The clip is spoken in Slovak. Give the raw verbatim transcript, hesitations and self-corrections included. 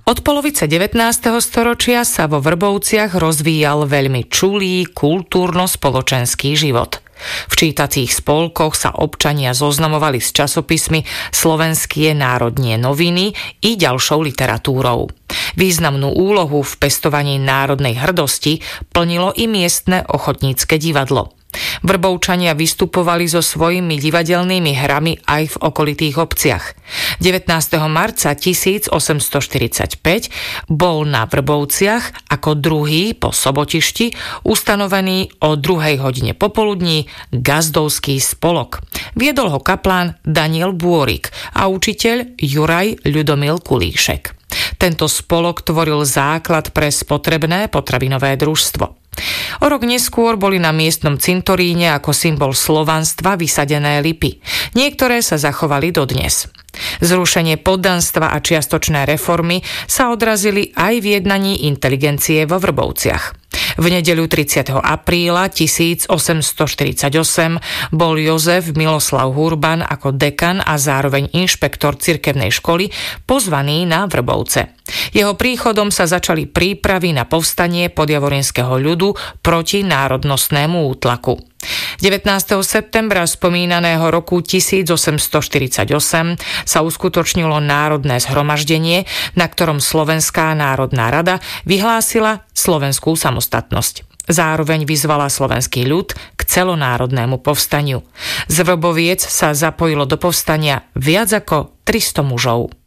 Od polovice devätnásteho storočia sa vo Vrbovciach rozvíjal veľmi čulý kultúrno-spoločenský život. V čítacích spolkoch sa občania zoznamovali s časopismi Slovenské národnie noviny i ďalšou literatúrou. Významnú úlohu v pestovaní národnej hrdosti plnilo i miestne ochotnícke divadlo. Vrbovčania vystupovali so svojimi divadelnými hrami aj v okolitých obciach. devätnásteho marca tisícosemstoštyridsaťpäť bol na Vrbovciach ako druhý po Sobotišti ustanovený o druhej hodine popoludní gazdovský spolok. Viedol ho kaplán Daniel Bôrik a učiteľ Juraj Ľudomil Kulíšek. Tento spolok tvoril základ pre spotrebné potravinové družstvo. O rok neskôr boli na miestnom cintoríne ako symbol slovanstva vysadené lipy. Niektoré sa zachovali dodnes. Zrušenie poddanstva a čiastočné reformy sa odrazili aj v jednaní inteligencie vo Vrbovciach. V nedeľu tridsiateho apríla tisícosemstoštyridsaťosem bol Jozef Miloslav Hurban ako dekan a zároveň inšpektor cirkevnej školy pozvaný na Vrbovce. Jeho príchodom sa začali prípravy na povstanie podjavorinského ľudu proti národnostnému útlaku. devätnásteho septembra spomínaného roku tisícosemstoštyridsaťosem sa uskutočnilo národné zhromaždenie, na ktorom Slovenská národná rada vyhlásila slovenskú samostatnosť. Zároveň vyzvala slovenský ľud k celonárodnému povstaniu. Z Vrboviec sa zapojilo do povstania viac ako tristo mužov.